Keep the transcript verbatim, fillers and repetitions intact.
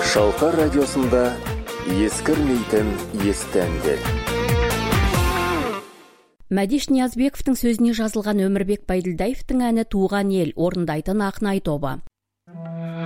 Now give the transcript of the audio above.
Шалқар радиосында ескірмейтін есті әндер. Мәдиш Ниязбековтың сөзіне жазылған Өмірбек Байділдаевтың әні «Туған ел» орындайтын Ақнай тобы.